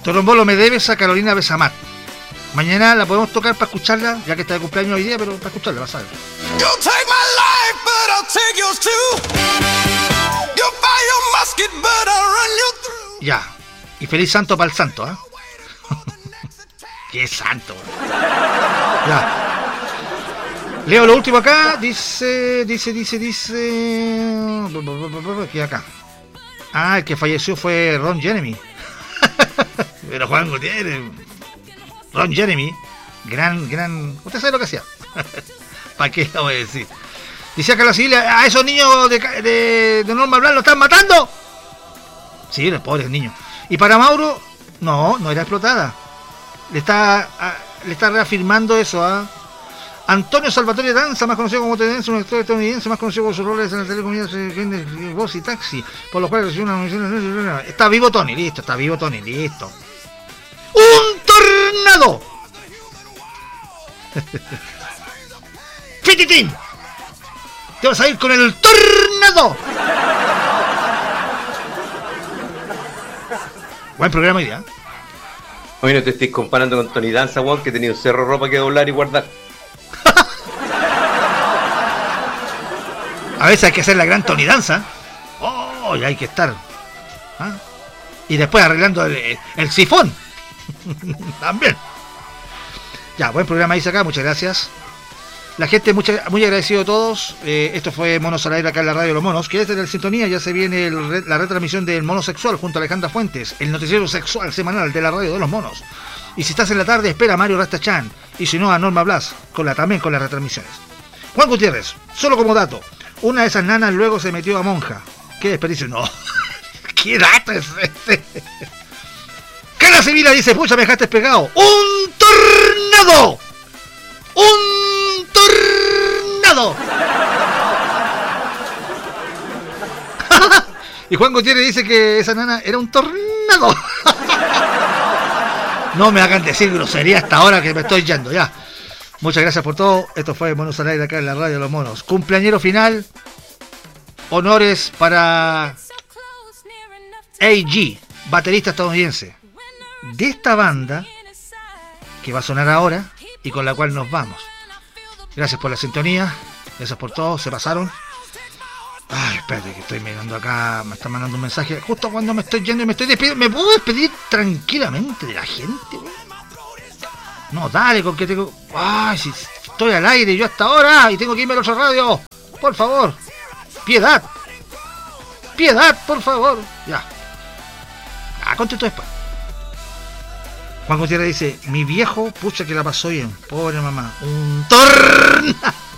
Torombolo, me debes a Carolina Besamat. Mañana la podemos tocar para escucharla, ya que está de cumpleaños hoy día, pero para escucharla, vas a ver. Ya. Y feliz santo para el santo, ¿ah? ¿Qué santo? Ya. Leo lo último acá. Dice. Aquí acá. Ah, el que falleció fue Ron Jeremy. Pero Juan Gutiérrez. Ron Jeremy. Gran. Usted sabe lo que hacía. ¿Para qué lo voy a decir? Dice acá la civil, a esos niños de Norma Blanc lo están matando. Sí, los pobres niños. Y para Mauro, no era explotada. Le está reafirmando eso a Antonio Salvatore Danza, más conocido como Tendenza, un actor estadounidense, más conocido por sus roles en la telecomunicación Voz y Taxi, por lo cual recibió una nominación. Está vivo Tony, listo. ¡Un tornado! ¡Fititín! ¡Te vas a ir con el tornado! Buen programa hoy día. Hoy no te estés comparando con Tony Danza, Juan, que tenía un cerro de ropa que doblar y guardar. A veces hay que hacer la gran Tony Danza. Oh, y hay que estar. ¿Ah? Y después arreglando el sifón. También. Ya, buen programa dice acá, muchas gracias. La gente, muy agradecido a todos. Esto fue Monos al Aire acá en la radio de los Monos. Que desde la sintonía ya se viene la retransmisión del Mono Sexual junto a Alejandra Fuentes, el noticiero sexual semanal de la radio de los Monos. Y si estás en la tarde, espera a Mario Rastachan. Y si no, a Norma Blas, también con las retransmisiones. Juan Gutiérrez, solo como dato, una de esas nanas luego se metió a monja. ¿Qué desperdicio? No. ¿Qué dato es este? Carla Sevilla dice, pucha, me dejaste pegado. ¡Un tornado! ¡Un tornado! Y Juan Gutiérrez dice que esa nana era un tornado. No me hagan decir grosería hasta ahora que me estoy yendo, ya. Muchas gracias por todo. Esto fue Monos al Aire acá en la radio de los Monos. Cumpleañero final. Honores para A.G., baterista estadounidense de esta banda que va a sonar ahora y con la cual nos vamos. Gracias por la sintonía. Gracias por todo. Se pasaron. Ay, espérate que estoy mirando acá. Me están mandando un mensaje justo cuando me estoy yendo y me estoy despidiendo. ¿Me puedo despedir tranquilamente de la gente? No, dale, con que tengo... Ay, si estoy al aire yo hasta ahora y tengo que irme a la otra radio. Por favor. Piedad. Piedad, por favor. Ya. Contesto después. Juan Gutiérrez dice, mi viejo, pucha que la pasó bien. Pobre mamá. Un tornado.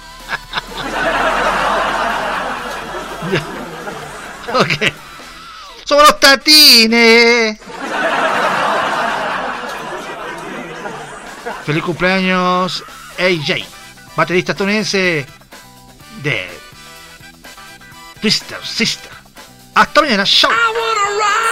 Ya. Ok. Somos los Tatines. Feliz cumpleaños, AJ, baterista estadounidense de Twister Sister. Hasta mañana, chao.